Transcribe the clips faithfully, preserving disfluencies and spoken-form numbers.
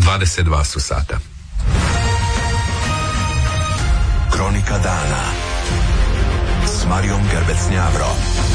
dvadeset dva su sata. Kronika dana s Marijom Gerbec-Njavro.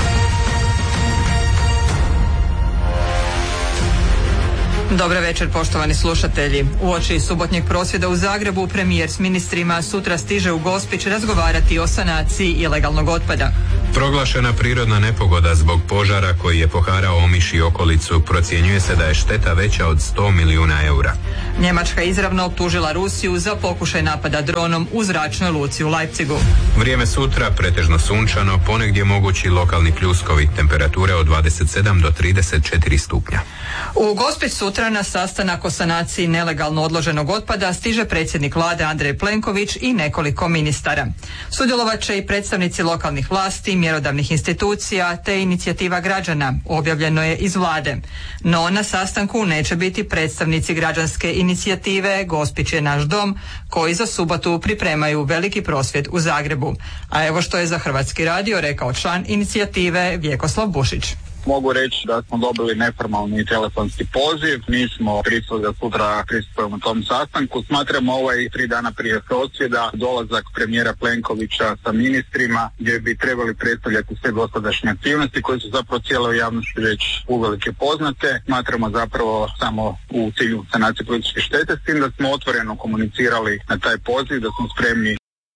Dobar večer, poštovani slušatelji. Uoči subotnjeg prosvjeda u Zagrebu premijer s ministrima sutra stiže u Gospić razgovarati o sanaciji ilegalnog otpada. Proglašena prirodna nepogoda zbog požara koji je poharao Omiš i okolicu procjenjuje se da je šteta veća od sto milijuna eura. Njemačka izravno optužila Rusiju za pokušaj napada dronom u zračnoj luci u Leipzigu. Vrijeme sutra pretežno sunčano, ponegdje mogući lokalni pljuskovi, temperature od dvadeset sedam do trideset četiri stupnja. U Gospić sutra na sastanak o sanaciji nelegalno odloženog otpada stiže predsjednik vlade Andrej Plenković i nekoliko ministara. Sudjelovat će i predstavnici lokalnih vlasti, mjerodavnih institucija te inicijativa građana, objavljeno je iz vlade. No na sastanku neće biti predstavnici građanske inicijative Gospić je naš dom, koji za subotu pripremaju veliki prosvjed u Zagrebu. A evo što je za Hrvatski radio rekao član inicijative Vjekoslav Bušić. Mogu reći da smo dobili neformalni telefonski poziv, mi smo pristali da sutra pristupujemo tom sastanku. Smatramo ovaj tri dana prije prosvjeda dolazak premijera Plenkovića sa ministrima gdje bi trebali predstavljati sve dosadašnje aktivnosti koje su zapravo cijeloj javnosti već uvelike poznate. Smatramo zapravo samo u cilju sanacije političke štete, s tim da smo otvoreno komunicirali na taj poziv, da smo spremni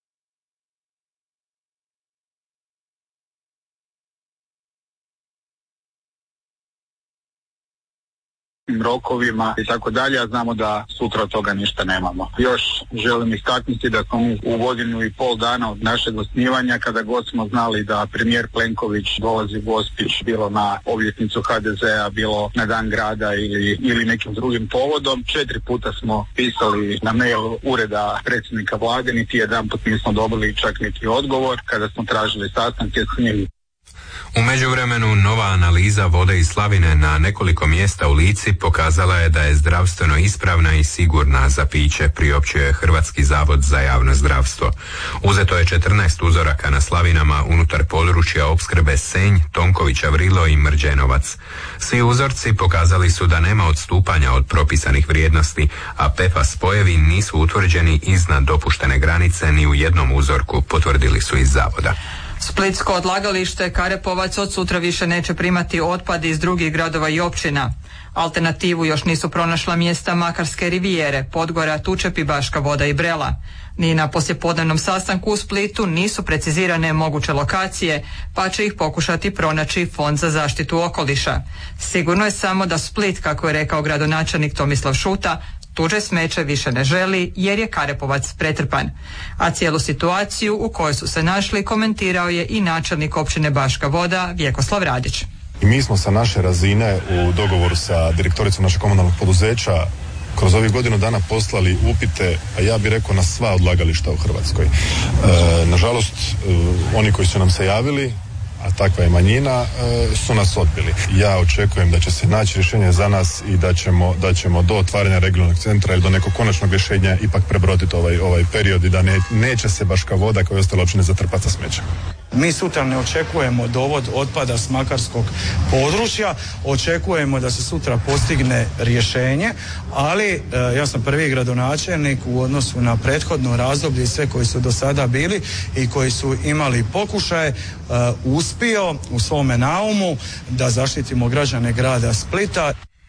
rokovima i tako dalje, a znamo da sutra od toga ništa nemamo. Još želim istaknuti da smo u godinu i pol dana od našeg osnivanja, kada god smo znali da premijer Plenković dolazi u Gospić, bilo na obljetnicu ha de zea, bilo na dan grada ili, ili nekim drugim povodom, četiri puta smo pisali na mail ureda predsjednika vlade, niti jedan put nismo dobili čak neki odgovor kada smo tražili sastanke s njim. U međuvremenu nova analiza vode iz slavine na nekoliko mjesta u Lici pokazala je da je zdravstveno ispravna i sigurna za piće, priopćuje Hrvatski zavod za javno zdravstvo. Uzeto je četrnaest uzoraka na slavinama unutar područja opskrbe Senj, Tonkovića Vrilo i Mrđenovac. Svi uzorci pokazali su da nema odstupanja od propisanih vrijednosti, a P F A S spojevi nisu utvrđeni iznad dopuštene granice ni u jednom uzorku, potvrdili su iz zavoda. Splitsko odlagalište Karepovac od sutra više neće primati otpad iz drugih gradova i općina. Alternativu još nisu pronašla mjesta Makarske rivijere, Podgora, Tučepi, Baška Voda i Brela. Ni na poslijepodnevnom sastanku u Splitu nisu precizirane moguće lokacije, pa će ih pokušati pronaći Fond za zaštitu okoliša. Sigurno je samo da Split, kako je rekao gradonačelnik Tomislav Šuta, tuđe smeće više ne želi jer je Karepovac pretrpan. A cijelu situaciju u kojoj su se našli komentirao je i načelnik općine Baška Voda Vjekoslav Radić. I mi smo sa naše razine u dogovoru sa direktoricom našeg komunalnog poduzeća kroz ovih godinu dana poslali upite, a ja bih rekao na sva odlagališta u Hrvatskoj. E, nažalost, e, oni koji su nam se javili, a takva je manjina, su nas odbili. Ja očekujem da će se naći rješenje za nas i da ćemo, da ćemo do otvaranja regionalnog centra ili do nekog konačnog rješenja ipak prebroditi ovaj, ovaj period i da ne, neće se Baška Voda kao i ostale općine zatrpati sa smećem. Mi sutra ne očekujemo dovod otpada s makarskog područja, očekujemo da se sutra postigne rješenje, ali e, ja sam prvi gradonačelnik u odnosu na prethodno razdoblje i sve koji su do sada bili i koji su imali pokušaje, e, uspio u svome naumu da zaštitimo građane grada Splita.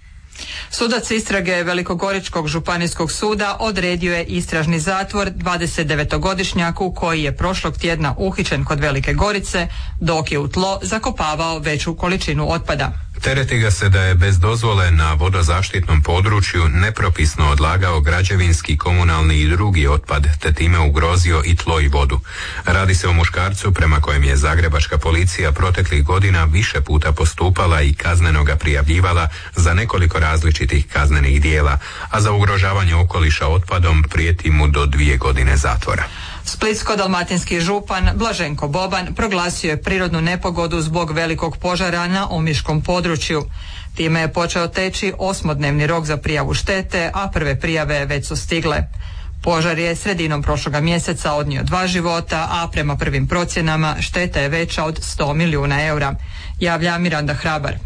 Sudac istrage Velikogoričkog županijskog suda odredio je istražni zatvor dvadesetdevetogodišnjaku koji je prošlog tjedna uhićen kod Velike Gorice dok je u tlo zakopavao veću količinu otpada. Tereti ga se da je bez dozvole na vodozaštitnom području nepropisno odlagao građevinski, komunalni i drugi otpad, te time ugrozio i tlo i vodu. Radi se o muškarcu prema kojem je zagrebačka policija proteklih godina više puta postupala i kazneno ga prijavljivala za nekoliko različitih kaznenih dijela, a za ugrožavanje okoliša otpadom prijeti mu do dvije godine zatvora. Splitsko-dalmatinski župan Blaženko Boban proglasio je prirodnu nepogodu zbog velikog požara na omiškom području. Time je počeo teći osmodnevni rok za prijavu štete, a prve prijave već su stigle. Požar je sredinom prošloga mjeseca odnio dva života, a prema prvim procjenama šteta je veća od sto milijuna eura. Javlja Miranda Hrabar.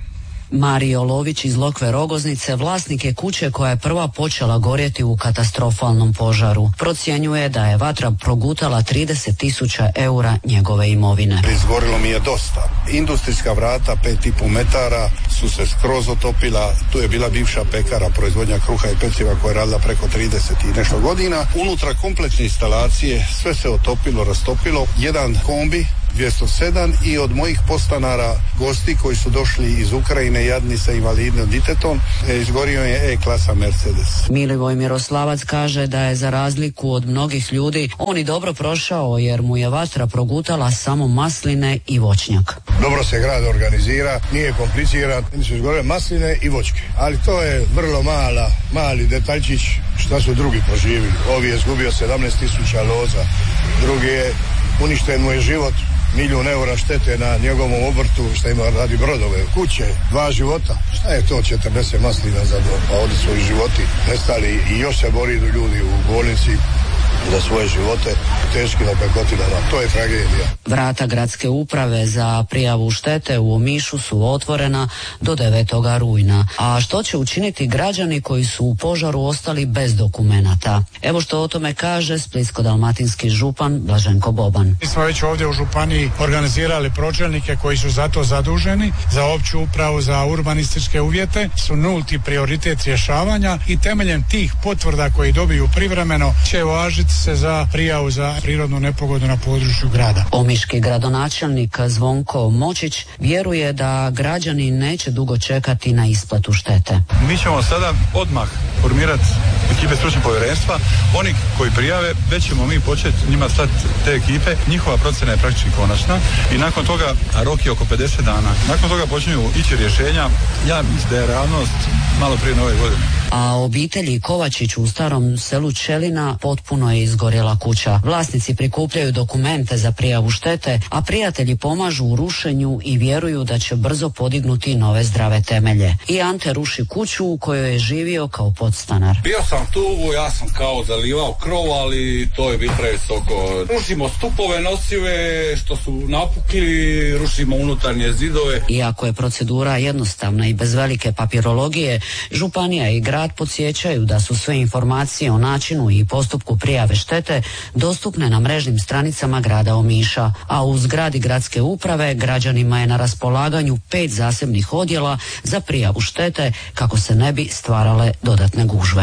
Mario Lović iz Lokve Rogoznice vlasnik je kuće koja je prva počela gorjeti u katastrofalnom požaru. Procjenjuje da je vatra progutala trideset tisuća eura njegove imovine. Izgorilo mi je dosta. Industrijska vrata pet i pol metara su se skroz otopila. Tu je bila bivša pekara, proizvodnja kruha i peciva koja je radila preko trideset i nešto godina. Unutra kompletne instalacije, sve se otopilo, rastopilo. Jedan kombi dvjesto sedam i od mojih podstanara gosti koji su došli iz Ukrajine jadni sa invalidnim ditetom, izgorio je E-klasa Mercedes. Milivoj Miroslavac kaže da je za razliku od mnogih ljudi on i dobro prošao jer mu je vatra progutala samo masline i voćnjak. Dobro se grad organizira, nije kompliciran, su izgorele masline i voćke, ali to je vrlo mala, mali detaljčić šta su drugi proživili. Ovi je izgubio sedamnaest tisuća loza, drugi je uništen mu je život, milijun eura štete na njegovom obrtu što ima radi brodove, kuće, dva života. Šta je to četrdeset maslina za dom? Pa ovdje su i životi nestali i još se bori ljudi u bolnici za svoje živote teškim opekotinama. To je tragedija. Vrata gradske uprave za prijavu štete u Omišu su otvorena do devetog rujna. A što će učiniti građani koji su u požaru ostali bez dokumenata? Evo što o tome kaže splitsko-dalmatinski župan Blaženko Boban. Mi smo već ovdje u županiji organizirali pročelnike koji su za to zaduženi, za opću upravu, za urbanističke uvjete, su nulti prioritet rješavanja i temeljem tih potvrda koji dobiju privremeno će važiti se za prijavu za prirodnu nepogodu na području grada. Omiški gradonačelnik Zvonko Močić vjeruje da građani neće dugo čekati na isplatu štete. Mi ćemo sada odmah formirati ekipe stručnog povjerenstva. Oni koji prijave, već ćemo mi početi njima stati te ekipe. Njihova procjena je praktički konačna i nakon toga, a rok je oko pedeset dana, nakon toga počinju ići rješenja. Ja mislim da je realnost malo prije nove godine. A obitelji Kovačić u starom selu Čelina potpuno je izgorjela kuća. Vlasnici prikupljaju dokumente za prijavu štete, a prijatelji pomažu u rušenju i vjeruju da će brzo podignuti nove zdrave temelje. I Ante ruši kuću u kojoj je živio kao podstanar. Bio sam tu, ja sam kao zalivao krov, ali to je bilo previsoko. Rušimo stupove nosive što su napukli, rušimo unutarnje zidove. Iako je procedura jednostavna i bez velike papirologije, županija i grad podsjećaju da su sve informacije o načinu i postupku prijave štete dostupne na mrežnim stranicama grada Omiša, a u zgradi gradske uprave građanima je na raspolaganju pet zasebnih odjela za prijavu štete kako se ne bi stvarale dodatne gužve.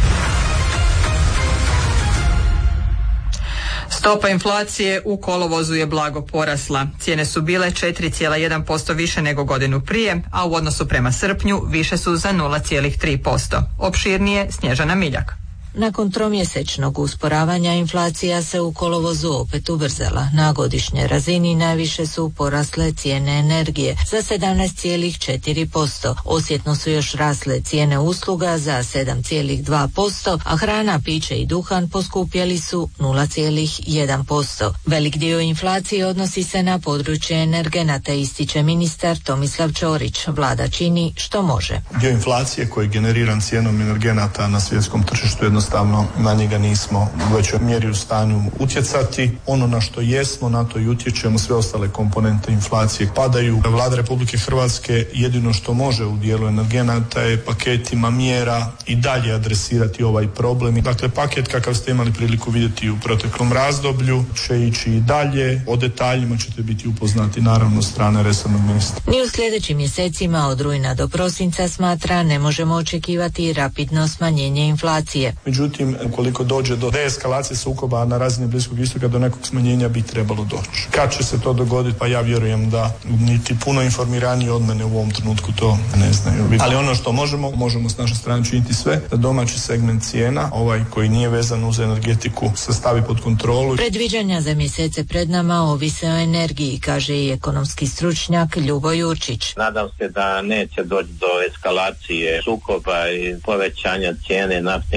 Stopa inflacije u kolovozu je blago porasla. Cijene su bile četiri zarez jedan posto više nego godinu prije, a u odnosu prema srpnju više su za nula zarez tri posto. Opširnije Snježana Miljak. Nakon tromjesečnog usporavanja inflacija se u kolovozu opet ubrzala. Na godišnjoj razini najviše su porasle cijene energije za sedamnaest zarez četiri posto. Osjetno su još rasle cijene usluga za sedam zarez dva posto, a hrana, piće i duhan poskupjeli su nula zarez jedan posto. Velik dio inflacije odnosi se na područje energenata, ističe ministar Tomislav Ćorić. Vlada čini što može. Dio inflacije koji je generiran cijenom energenata na svjetskom tržištu jednostavno na njega nismo u većoj mjeri u stanju utjecati. Ono na što jesmo, na to i utječemo, sve ostale komponente inflacije padaju. Vlada Republike Hrvatske jedino što može u dijelu energenata je paketima mjera i dalje adresirati ovaj problem. Dakle, paket kakav ste imali priliku vidjeti u proteklom razdoblju će ići i dalje. O detaljima ćete biti upoznati naravno strane resornog ministra. Ni u sljedećim mjesecima od rujna do prosinca, smatra, ne možemo očekivati rapidno smanjenje inflacije. Međutim, ukoliko dođe do deeskalacije sukoba na razini Bliskog istoka, do nekog smanjenja bi trebalo doći. Kad će se to dogoditi, pa ja vjerujem da niti puno informiraniji od mene u ovom trenutku to ne znaju. Ali ono što možemo, možemo s naše strane činiti sve da domaći segment cijena, ovaj koji nije vezan uz energetiku, se stavi pod kontrolu. Predviđanja za mjesece pred nama ovise o energiji, kaže i ekonomski stručnjak Ljubo Jurčić. Nadam se da neće doći do eskalacije sukoba i povećanja cijene nafte i naftnih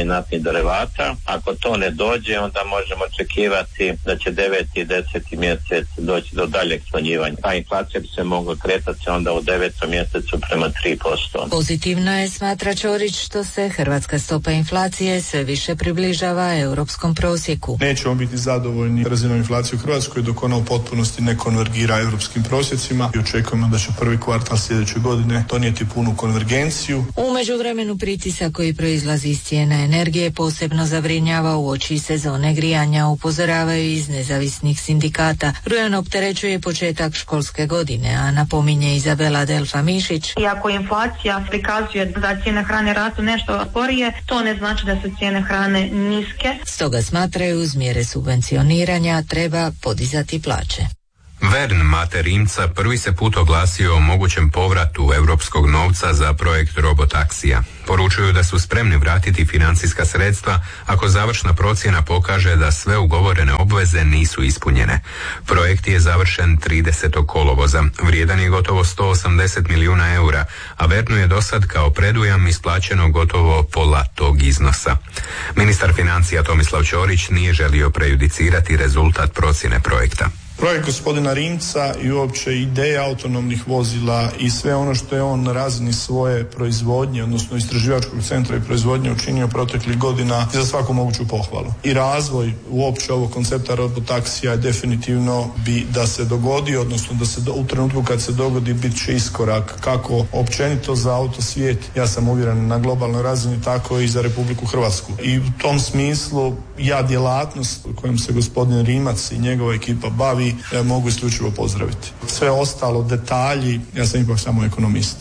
derivata. Ako to ne dođe, onda možemo očekivati da će deveti i deseti mjesec doći do daljeg smanjivanja. Ta inflacija bi se mogla kretati onda u devetom mjesecu prema tri posto. Pozitivno je, smatra Ćorić, što se hrvatska stopa inflacije sve više približava europskom prosjeku. Nećemo biti zadovoljni razinom inflacije u Hrvatskoj dok ona u potpunosti ne konvergira europskim prosjecima i očekujemo da će prvi kvartal sljedeće godine donijeti punu konvergenciju. U međuvremenu pritisak koji proizlazi iz cijena energije posebno zabrinjava uoči sezone grijanja, upozoravaju iz nezavisnih sindikata. Rujan opterećuje početak školske godine, a napominje Izabela Delfa-Mišić. Iako inflacija prikazuje da cijene hrane rastu nešto sporije, to ne znači da su cijene hrane niske. Stoga smatraju uz mjere subvencioniranja treba podizati plaće. Vern Mate Rimca prvi se put oglasio o mogućem povratu europskog novca za projekt robotaksija. Poručuju da su spremni vratiti financijska sredstva ako završna procjena pokaže da sve ugovorene obveze nisu ispunjene. Projekt je završen tridesetog kolovoza, vrijedan je gotovo sto osamdeset milijuna eura, a Vernu je dosad kao predujam isplaćeno gotovo pola tog iznosa. Ministar financija Tomislav Ćorić nije želio prejudicirati rezultat procjene projekta. Projekt gospodina Rimca i uopće ideja autonomnih vozila i sve ono što je on na razini svoje proizvodnje, odnosno istraživačkog centra i proizvodnje učinio proteklih godina za svaku moguću pohvalu. I razvoj uopće ovog koncepta robotaksija je definitivno bi da se dogodi, odnosno da se do, u trenutku kad se dogodi bit će iskorak kako općenito za autosvijet, ja sam uvjeren na globalnoj razini, tako i za Republiku Hrvatsku. I u tom smislu ja djelatnost kojom se gospodin Rimac i njegova ekipa bavi ja mogu isključivo pozdraviti. Sve ostalo, detalji, ja sam ipak samo ekonomist.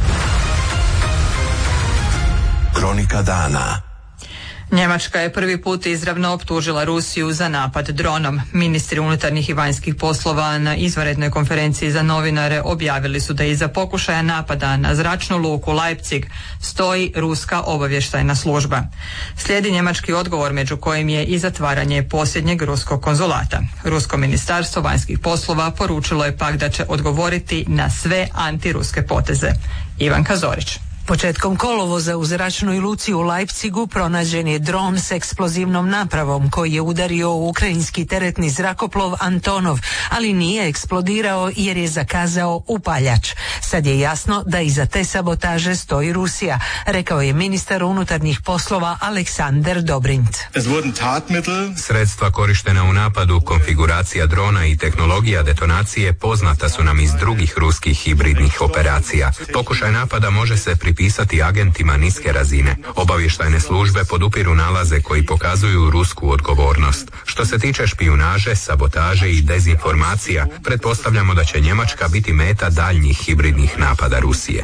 Kronika dana. Njemačka je prvi put izravno optužila Rusiju za napad dronom. Ministri unutarnjih i vanjskih poslova na izvanrednoj konferenciji za novinare objavili su da iza pokušaja napada na zračnu luku Leipzig stoji ruska obavještajna služba. Slijedi njemački odgovor među kojim je i zatvaranje posljednjeg ruskog konzulata. Rusko ministarstvo vanjskih poslova poručilo je pak da će odgovoriti na sve antiruske poteze. Ivanka Zorić. Početkom kolovoza u zračnoj luci u Leipzigu pronađen je dron s eksplozivnom napravom koji je udario u ukrajinski teretni zrakoplov Antonov, ali nije eksplodirao jer je zakazao upaljač. Sad je jasno da iza te sabotaže stoji Rusija, rekao je ministar unutarnjih poslova Aleksandar Dobrindt. Sredstva korištena u napadu, konfiguracija drona i tehnologija detonacije poznata su nam iz drugih ruskih hibridnih operacija. Pokušaj napada može se pri pisati agentima niske razine. Obavještajne službe podupiru nalaze koji pokazuju rusku odgovornost. Što se tiče špijunaže, sabotaže i dezinformacija, pretpostavljamo da će Njemačka biti meta daljnjih hibridnih napada Rusije.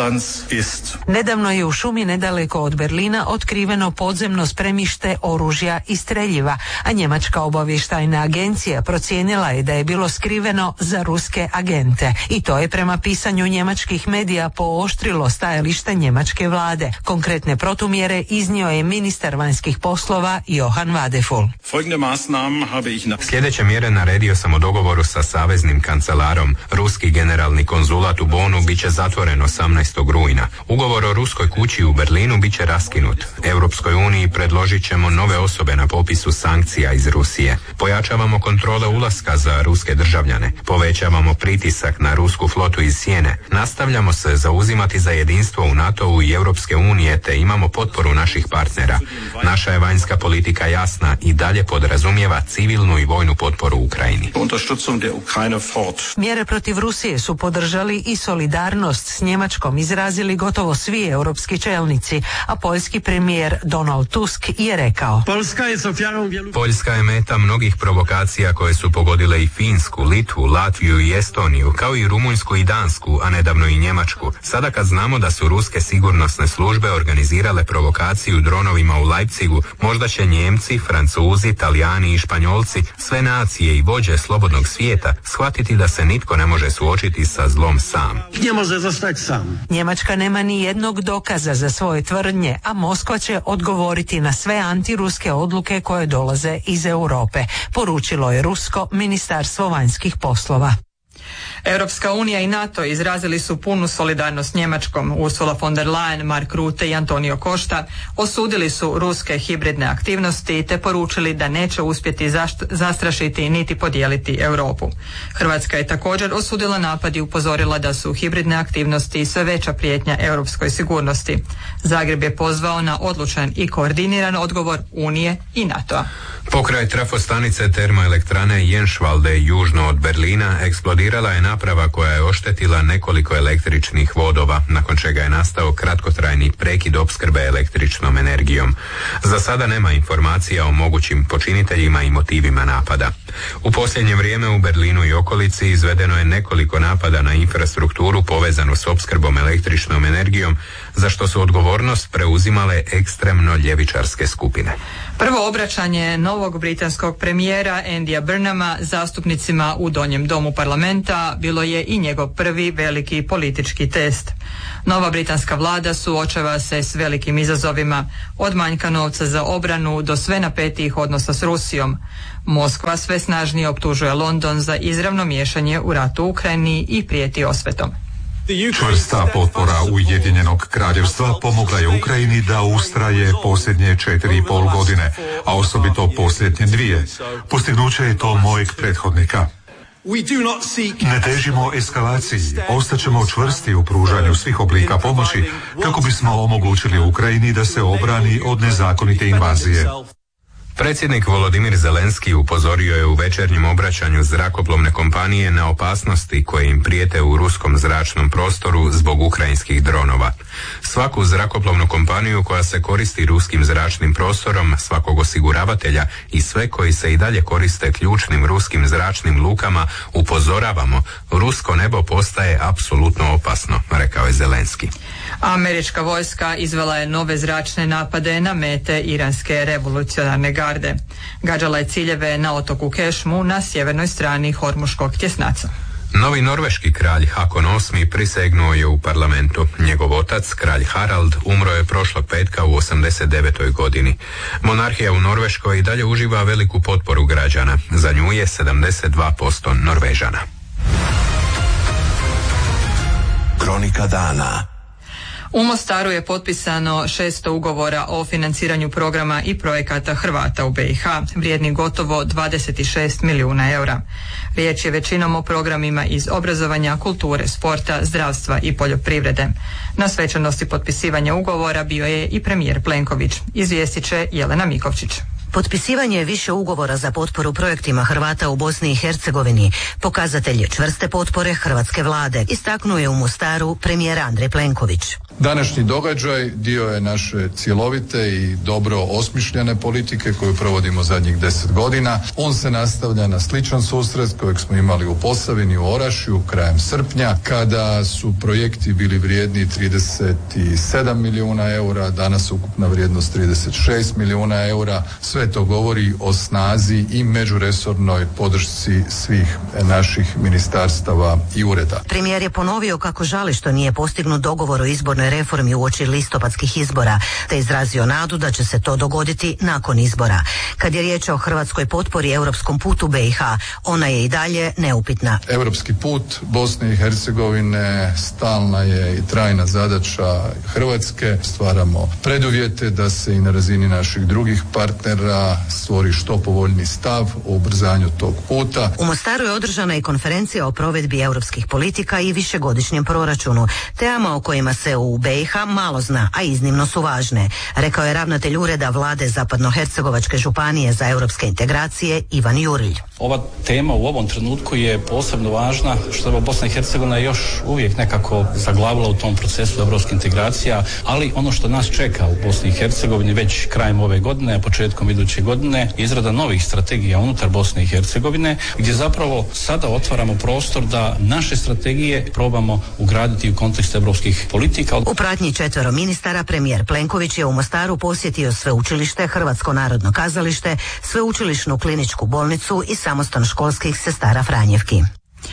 Nedavno je u šumi nedaleko od Berlina otkriveno podzemno spremište oružja i streljiva, a njemačka obavještajna agencija procijenila je da je bilo skriveno za ruske agente. I to je prema pisanju njemačkih medija pooštrilo stajalište njemačke vlade. Konkretne protumjere iznio je ministar vanjskih poslova Johann Wadefull. Sljedeće mjere naredio sam u dogovoru sa saveznim kancelarom. Ruski generalni konzulat u Bonu bit će zatvoren osamnaestog rujna. Ugovor o ruskoj kući u Berlinu bit će raskinut. Europskoj uniji predložit ćemo nove osobe na popisu sankcija iz Rusije. Pojačavamo kontrole ulaska za ruske državljane. Povećavamo pritisak na rusku flotu iz Sjene. Nastavljamo se zauzimati za jedinstvo u NATO-u i Europske unije, te imamo potporu naših partnera. Naša je vanjska politika jasna i dalje podrazumijeva civilnu i vojnu potporu Ukrajini. Mjere protiv Rusije su podržali i solidarnost s Njemačkom izrazili gotovo svi europski čelnici, a poljski premijer Donald Tusk je rekao: Poljska je meta mnogih provokacija koje su pogodile i Finsku, Litvu, Latviju i Estoniju, kao i Rumunjsku i Dansku, a nedavno i Njemačku. Sada kad znamo da su ruske sigurnosne službe organizirale provokaciju dronovima u Leipzigu, možda će Njemci, Francuzi, Talijani i Španjolci, sve nacije i vođe slobodnog svijeta, shvatiti da se nitko ne može suočiti sa zlom sam. Njemačka nema ni jednog dokaza za svoje tvrdnje, a Moskva će odgovoriti na sve antiruske odluke koje dolaze iz Europe, poručilo je rusko ministarstvo vanjskih poslova. Europska unija i NATO izrazili su punu solidarnost Njemačkom. Ursula von der Leyen, Mark Rutte i Antonio Costa osudili su ruske hibridne aktivnosti te poručili da neće uspjeti zašt- zastrašiti niti podijeliti Europu. Hrvatska je također osudila napad i upozorila da su hibridne aktivnosti sve veća prijetnja europskoj sigurnosti. Zagreb je pozvao na odlučan i koordiniran odgovor Unije i NATO-a. Pokraj trafostanice termoelektrane Jenšvalde južno od Berlina eksplodirala je naprava koja je oštetila nekoliko električnih vodova, nakon čega je nastao kratkotrajni prekid opskrbe električnom energijom. Za sada nema informacija o mogućim počiniteljima i motivima napada. U posljednje vrijeme u Berlinu i okolici izvedeno je nekoliko napada na infrastrukturu povezanu s opskrbom električnom energijom, za što su odgovornost preuzimale ekstremno ljevičarske skupine. Prvo obraćanje novog britanskog premijera Andyja Burnhama zastupnicima u Donjem domu parlamenta bilo je i njegov prvi veliki politički test. Nova britanska vlada suočava se s velikim izazovima, od manjka novca za obranu do sve napetijih odnosa s Rusijom. Moskva sve snažnije optužuje London za izravno miješanje u rat u Ukrajini i prijeti osvetom. Čvrsta potpora Ujedinjenog kraljevstva pomogla je Ukrajini da ustraje posljednje četiri i pol godine, a osobito posljednje dvije. Postignuće je to mojeg prethodnika. Ne težimo eskalaciji, ostaćemo čvrsti u pružanju svih oblika pomoći kako bismo omogućili Ukrajini da se obrani od nezakonite invazije. Predsjednik Volodimir Zelenski upozorio je u večernjem obraćanju zrakoplovne kompanije na opasnosti koje im prijete u ruskom zračnom prostoru zbog ukrajinskih dronova. Svaku zrakoplovnu kompaniju koja se koristi ruskim zračnim prostorom, svakog osiguravatelja i sve koji se i dalje koriste ključnim ruskim zračnim lukama upozoravamo, rusko nebo postaje apsolutno opasno, rekao je Zelenski. Američka vojska izvela je nove zračne napade na mete iranske revolucionarne garde. Gađala je ciljeve na otoku Kešmu na sjevernoj strani Hormuškog tjesnaca. Novi norveški kralj Hakon osmi prisegnuo je u parlamentu. Njegov otac, kralj Harald, umro je prošlog petka u osamdeset devetoj godini. Monarhija u Norveškoj i dalje uživa veliku potporu građana. Za nju je sedamdeset dva posto Norvežana. Kronika dana. U Mostaru je potpisano šesto ugovora o financiranju programa i projekata Hrvata u B i H, vrijedni gotovo dvadeset šest milijuna eura. Riječ je većinom o programima iz obrazovanja, kulture, sporta, zdravstva i poljoprivrede. Na svečanosti potpisivanja ugovora bio je i premijer Plenković. Izvijestit će Jelena Mikovčić. Potpisivanje više ugovora za potporu projektima Hrvata u Bosni i Hercegovini pokazatelj je čvrste potpore hrvatske vlade, istaknuo je u Mostaru premijer Andrej Plenković. Današnji događaj dio je naše cjelovite i dobro osmišljene politike koju provodimo zadnjih deset godina. On se nastavlja na sličan susret kojeg smo imali u Posavini, u Orašju, krajem srpnja, kada su projekti bili vrijedni trideset sedam milijuna eura, danas ukupna vrijednost trideset šest milijuna eura. Sve to govori o snazi i međuresornoj podršci svih naših ministarstava i ureda. Premijer je ponovio kako žali što nije postignut dogovor o izbornoj reformi uoči listopadskih izbora, te izrazio nadu da će se to dogoditi nakon izbora. Kad je riječ o hrvatskoj potpori europskom putu B i H, ona je i dalje neupitna. Europski put Bosne i Hercegovine stalna je i trajna zadaća Hrvatske. Stvaramo preduvjete da se i na razini naših drugih partnera stvori što povoljniji stav o ubrzanju tog puta. U Mostaru je održana i konferencija o provedbi europskih politika i višegodišnjem proračunu, temama o kojima se u B i H malo zna, a iznimno su važne, rekao je ravnatelj ureda vlade Zapadnohercegovačke županije za europske integracije Ivan Jurilj. Ova tema u ovom trenutku je posebno važna što je Bosna i Hercegovina još uvijek nekako zaglavila u tom procesu europskih integracija, ali ono što nas čeka u Bosni i Hercegovini već krajem ove godine, a početkom iduće godine, izrada novih strategija unutar Bosne i Hercegovine, gdje zapravo sada otvaramo prostor da naše strategije probamo ugraditi u kontekst europskih politika. U pratnji četvero ministara premijer Plenković je u Mostaru posjetio sveučilište, Hrvatsko narodno kazalište, sveučilišnu kliničku bolnicu i samostan školskih sestara Franjevki.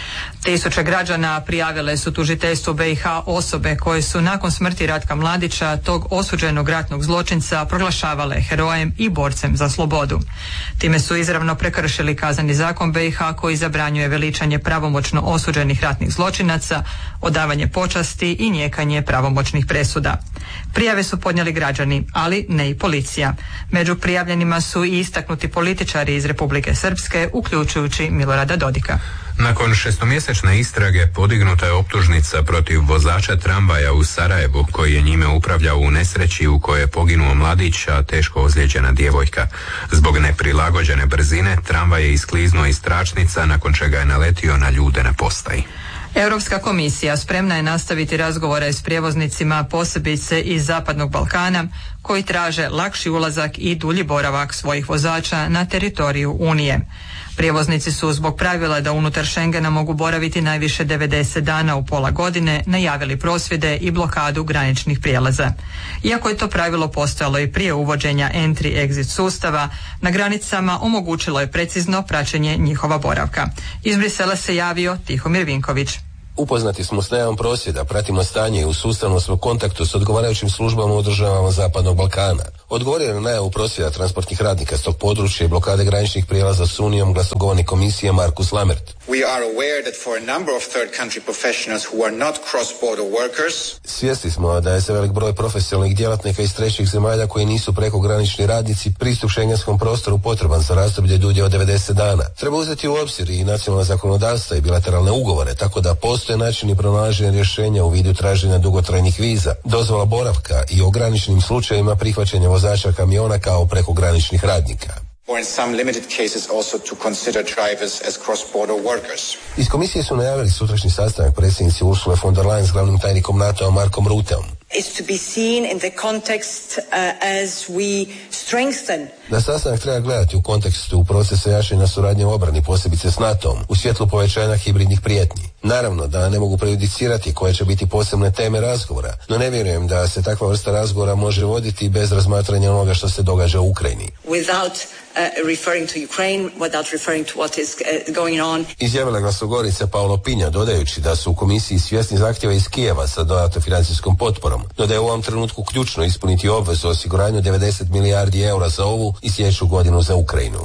Tisuće građana prijavile su tužiteljstvu B i H osobe koje su nakon smrti Ratka Mladića, tog osuđenog ratnog zločinca, proglašavale herojem i borcem za slobodu. Time su izravno prekršili Kazneni zakon B i H koji zabranjuje veličanje pravomoćno osuđenih ratnih zločinaca, odavanje počasti i nijekanje pravomoćnih presuda. Prijave su podnijeli građani, ali ne i policija. Među prijavljenima su i istaknuti političari iz Republike Srpske, uključujući Milorada Dodika. Nakon šestomjesečne istrage podignuta je optužnica protiv vozača tramvaja u Sarajevu koji je njime upravljao u nesreći u kojoj je poginuo mladić, a teško ozlijeđena djevojka. Zbog neprilagođene brzine tramvaj je iskliznuo iz tračnica nakon čega je naletio na ljude na postaji. Europska komisija spremna je nastaviti razgovore s prijevoznicima, posebice iz Zapadnog Balkana, koji traže lakši ulazak i dulji boravak svojih vozača na teritoriju Unije. Prijevoznici su zbog pravila da unutar Schengena mogu boraviti najviše devedeset dana u pola godine najavili prosvjede i blokadu graničnih prijelaza. Iako je to pravilo postojalo i prije uvođenja entry-exit sustava, na granicama omogućilo je precizno praćenje njihova boravka. Iz Brisela se javio Tihomir Vinković. Upoznati smo s najavom prosvjeda, pratimo stanje i u sustavnom smo kontaktu s odgovarajućim službama u državama Zapadnog Balkana. Odgovorio na najavu prosvjeda transportnih radnika s tog područja i blokade graničnih prijelaza s Unijom glasnogovornik komisije Markus Lamert. We are aware that for a number of third country professionals who are not cross-border workers. Svjesni smo da je se velik broj profesionalnih djelatnika iz trećih zemalja koji nisu prekogranični radnici pristup šengenskom prostoru potreban za razdoblje dulje od devedeset dana. Treba uzeti u obzir i nacionalna zakonodavstva i bilateralne ugovore, tako da postoje načini pronalaženja rješenja u vidu traženja dugotrajnih viza, dozvola boravka i ograničenim slučajevima prihvaćanja vozača kamiona kao prekograničnih radnika. Or in some limited cases also to consider drivers as cross-border workers. Iz komisije su najavili sutrašnji sastanak predsjednici Ursule von der Leyen s glavnim tajnikom NATO-a Markom Rutteom. Is to be seen in the context uh, as we strengthen. Na sastanak treba gledati u kontekstu procesa jačanja suradnje u obrani, posebice s NATO-om, u svjetlu povećanja hibridnih prijetnji. Naravno da ne mogu prejudicirati koje će biti posebne teme razgovora, no ne vjerujem da se takva vrsta razgovora može voditi bez razmatranja onoga što se događa u Ukrajini. Without uh, referring to Ukraine, without referring to what is uh, going on. Izjavila glasnogorica Paolo Pinja, dodajući da su u komisiji svjesni zahtjeva iz Kijeva sa dodatnom financijskom potporom, no da je u ovom trenutku ključno ispuniti obvezu o osiguranju devedeset milijardi eura za ovu i sljedeću godinu za Ukrajinu.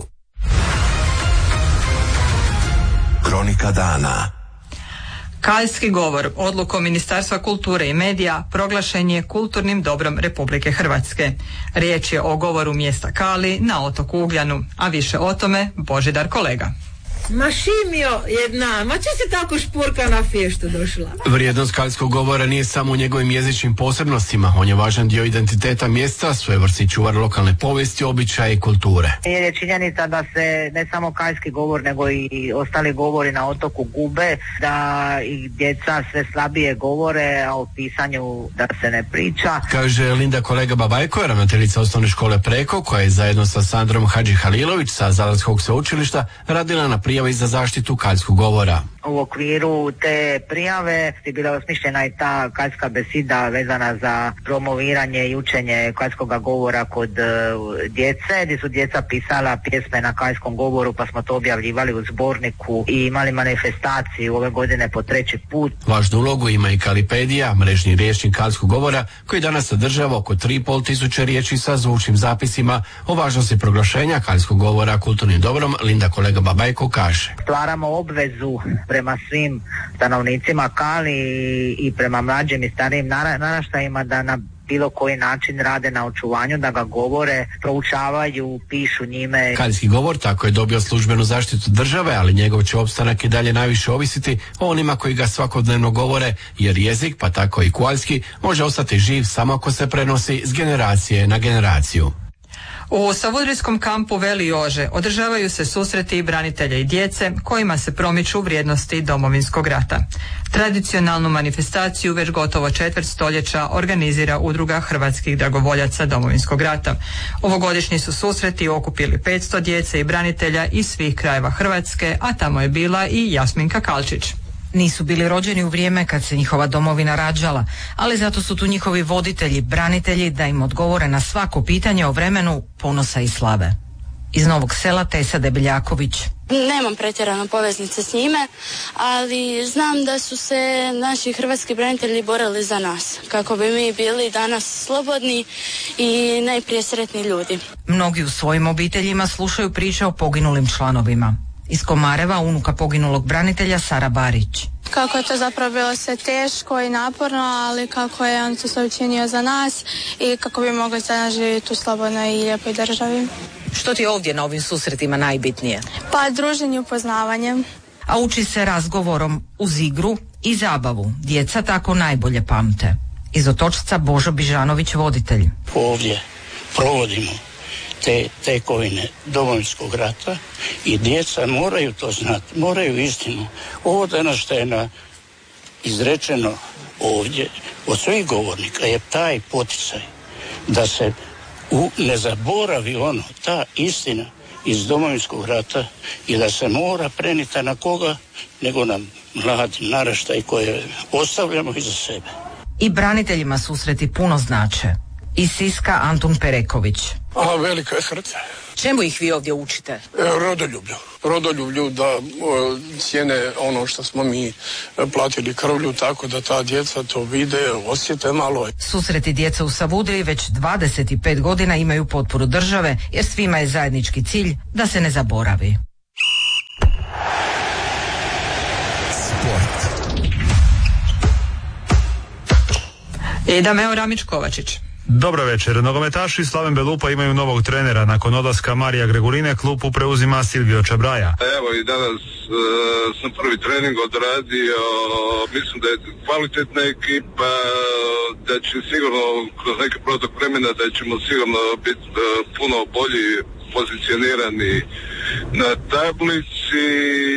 Kronika dana. Kaljski govor odlukom Ministarstva kulture i medija proglašen je kulturnim dobrom Republike Hrvatske. Riječ je o govoru mjesta Kali na otoku Ugljanu, a više o tome Božidar Kolega. Ma Šimio jedna, ma če si tako špurka na fještu došla? Vrijednost kaljskog govora nije samo u njegovim jezičnim posebnostima, on je važan dio identiteta mjesta, svojevrsni čuvar lokalne povijesti, običaja i kulture. Je činjenica da se ne samo kaljski govor, nego i ostali govori na otoku gube, da i djeca sve slabije govore, a o pisanju da se ne priča. Kaže Linda Kolega Babajko, ravnateljica osnovne škole Preko, koja je zajedno sa Sandrom Hadži Halilović sa Zadarskog sveučilišta radila na prijavi za zaštitu kaljskog govora. U okviru te prijave je bila osmišljena i ta kaljska besida vezana za promoviranje i učenje kaljskog govora kod uh, djece, gdje su djeca pisala pjesme na kaljskom govoru, pa smo to objavljivali u zborniku i imali manifestaciju ove godine po treći put. Važnu ulogu ima i Kalipedija, mrežni rječnik kaljskog govora, koji danas sadržava oko tri i pol tisuće riječi sa zvučnim zapisima. O važnosti proglašenja kaljskog govora kulturnim dobrom Linda Kolega Babajko kaže. Stvaramo obvezu prema svim stanovnicima Kali i prema mlađim i starijim naraštajima da na bilo koji način rade na očuvanju, da ga govore, proučavaju, pišu njime. Kaljski govor tako je dobio službenu zaštitu države, ali njegov će opstanak i dalje najviše ovisiti o onima koji ga svakodnevno govore, jer jezik, pa tako i kaljski, može ostati živ samo ako se prenosi s generacije na generaciju. U Savudrijskom kampu Veli Jože održavaju se susreti branitelja i djece kojima se promiču vrijednosti Domovinskog rata. Tradicionalnu manifestaciju već gotovo četvrt stoljeća organizira Udruga hrvatskih dragovoljaca Domovinskog rata. Ovogodišnji su susreti okupili petsto djece i branitelja iz svih krajeva Hrvatske, a tamo je bila i Jasminka Kalčić. Nisu bili rođeni u vrijeme kad se njihova domovina rađala, ali zato su tu njihovi voditelji, branitelji, da im odgovore na svako pitanje o vremenu ponosa i slave. Iz Novog Sela Tesa Debeljaković. Nemam pretjerano poveznice s njime, ali znam da su se naši hrvatski branitelji borili za nas, kako bi mi bili danas slobodni i najprije sretni ljudi. Mnogi u svojim obiteljima slušaju priče o poginulim članovima. Iz Komareva unuka poginulog branitelja Sara Barić. Kako je to zapravo bilo sve teško i naporno, ali kako je on to sve učinio za nas i kako bi mogli sada živjeti u slobodnoj i lijepoj državi. Što ti je ovdje na ovim susretima najbitnije? Pa druženje i upoznavanje. A uči se razgovorom uz igru i zabavu. Djeca tako najbolje pamte. Iz Otočca Božo Bižanović, voditelj. Ovdje provodimo te tekovine Domovinskog rata i djeca moraju to znati, moraju istinu. Ovo danas što je na izrečeno ovdje od svih govornika je taj poticaj da se u, ne zaboravi ono, ta istina iz Domovinskog rata i da se mora prenita na koga, nego na mladi naraštaj koje ostavljamo iza sebe. I braniteljima susreti puno znače. Iz Siska Antun Pereković. A velika je srce. Čemu ih vi ovdje učite? E, rodoljublju. Rodoljublju da o, cijene ono što smo mi platili krvlju, tako da ta djeca to vide, osjete malo. Susreti djeca u Savudriji već dvadeset pet godina imaju potporu države, jer svima je zajednički cilj da se ne zaboravi. Sport. Idameo Ramić-Kovačić. Dobro večer. Nogometaši Slaven Belupa imaju novog trenera. Nakon odlaska Marija Gregurine klupu preuzima Silvio Čabraja. Evo i danas uh, sam prvi trening odradio. Mislim da je kvalitetna ekipa, da će sigurno kroz neki protok vremena da ćemo sigurno biti uh, puno bolji pozicionirani na tablici.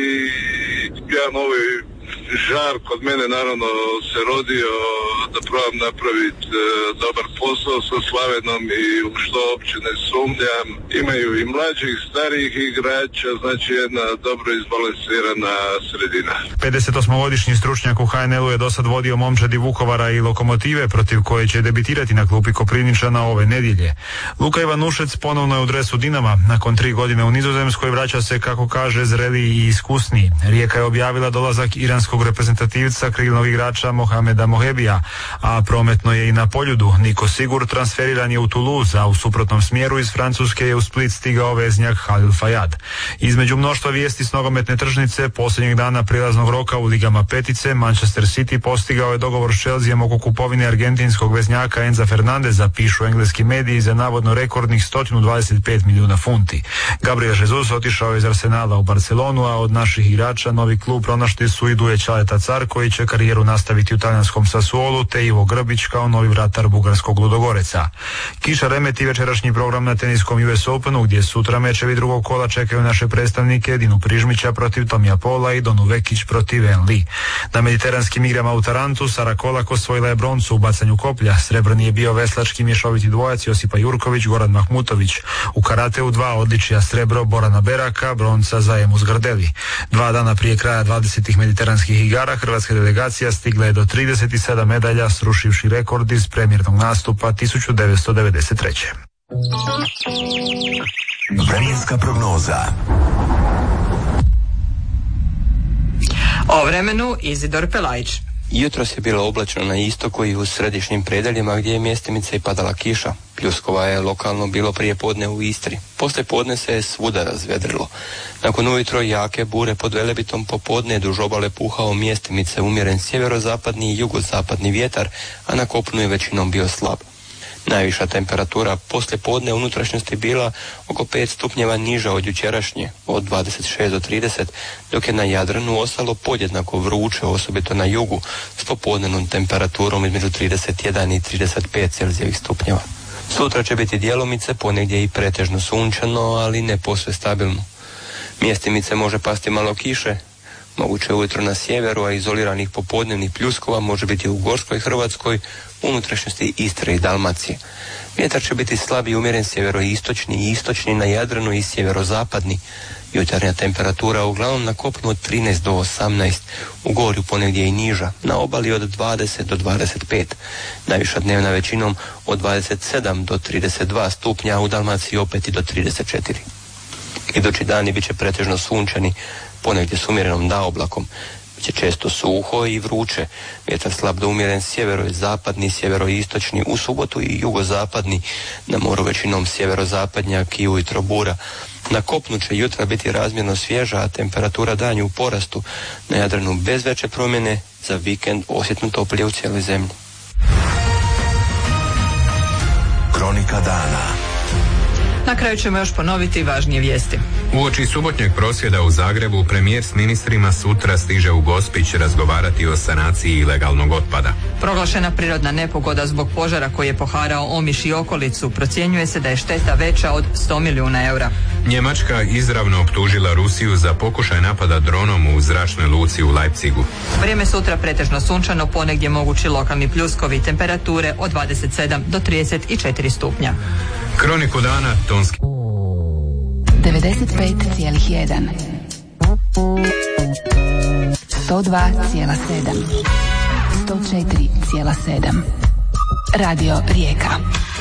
Ja novi žar kod mene naravno se rodio da probam napraviti e, dobar posao sa Slavenom i u što uopće ne sumnjam. Imaju i mlađih, starijih igrača, znači jedna dobro izbalansirana sredina. pedesetosmogodišnji stručnjak u ha en el-u je dosad vodio momčadi Vukovara i Lokomotive, protiv koje će debitirati na klupi Koprivničana ove nedjelje. Luka Ivanušec ponovno je u dresu Dinama. Nakon tri godine u Nizozemskoj vraća se, kako kaže, zreliji i iskusniji. Rijeka je objavila dolazak iranskog reprezentativca krilnog igrača Mohameda Mohebija, a prometno je i na Poljudu. Niko Sigur transferiran je u Toulouse, a u suprotnom smjeru iz Francuske je u Split stigao veznjak Halil Fayad. Između mnoštva vijesti s nogometne tržnice posljednjeg dana prilaznog roka u ligama petice, Manchester City postigao je dogovor s Chelseaom oko kupovine argentinskog veznjaka Enza Fernandeza, pišu engleski mediji, za navodno rekordnih sto dvadeset pet milijuna funti. Gabriel Jesus otišao iz Arsenala u Barcelonu, a od naših igrača novi klub pronašli su i Duje Čaleta Car, koji će karijeru nastaviti u talijanskom Sassuolu, te Ivo Grbić kao novi vratar bugarskog Ludogoreca. Kiša remeti večerašnji program na teniskom U S Openu, gdje sutra mečevi drugog kola čekaju naše predstavnike Dinu Prižmića protiv Tomija Pola i Donu Vekić protiv En Li. Na mediteranskim igrama u Tarantu Sara Kolak osvojila je broncu u bacanju koplja. Srebrni je bio veslački mješoviti dvojac Josipa Jurković, Goran Mahmutović. U karateu dva odličija, srebro Borana Beraka, bronca za Emu Zgardeli. Dva dana prije kraja dvadesetih mediteranskih igara hrvatska delegacija stigla je do trideset sedam medalja, srušivši rekord iz premijernog nastupa tisuću devetsto devedeset treće. Vremenska prognoza. O vremenu Izidor Pelajić. Jutros je bilo oblačno na istoku i u središnjim predeljima gdje je mjestimice i padala kiša. Pljuskova je lokalno bilo prije podne u Istri. Poslije podne se je svuda razvedrilo. Nakon ujutro jake bure pod Velebitom popodne duž obale puhao mjestimice umjeren sjeverozapadni i jugozapadni vjetar, a na kopnu je većinom bio slab. Najviša temperatura poslije podne unutrašnjosti bila oko pet stupnjeva niža od jučerašnje, od dvadeset šest do trideset, dok je na Jadranu ostalo podjednako vruće, osobito na jugu, s popodnevnom temperaturom između trideset jedan i trideset pet Celzijevih stupnjeva. Sutra će biti djelomice, ponegdje i pretežno sunčano, ali ne posve stabilno. Mjestimice može pasti malo kiše, moguće ujutro na sjeveru, a izoliranih popodnevnih pljuskova može biti u Gorskoj Hrvatskoj, unutrašnjosti Istre i Dalmacije. Vjetar će biti slab i umjeren sjeveroistočni i istočni na Jadranu i sjeverozapadni. Jutarnja temperatura uglavnom na kopnu od trinaest do osamnaest, u gorju ponegdje i niža, na obali od dvadeset do dvadeset pet. Najviša dnevna većinom od dvadeset sedam do trideset dva stupnja, u Dalmaciji opet i do trideset četiri. Idući dani bit će pretežno sunčani, ponegdje s umjerenom naoblakom. Biće često suho i vruće, vjetar slab do umjeren sjeverozapadni, sjeveroistočni, u subotu i jugozapadni, na moru većinom sjeverozapadnjak i ujutro bura. Na kopnu će jutra biti razmjerno svježa, a temperatura danju u porastu, na Jadranu bez veće promjene, za vikend osjetno toplije u cijeloj zemlji. Kronika dana. Na kraju ćemo još ponoviti važnije vijesti. Uoči subotnjeg prosvjeda u Zagrebu, premijer s ministrima sutra stiže u Gospić razgovarati o sanaciji ilegalnog otpada. Proglašena prirodna nepogoda zbog požara koji je poharao Omiš i okolicu, procjenjuje se da je šteta veća od sto milijuna eura. Njemačka izravno optužila Rusiju za pokušaj napada dronom u zračnoj luci u Leipzigu. Vrijeme sutra pretežno sunčano, ponegdje mogući lokalni pljuskovi, temperature od dvadeset sedam do trideset četiri stupnja. Kroniku dana tonski devedeset pet zarez jedan, sto dva zarez sedam, sto četiri zarez sedam. Radio Rijeka.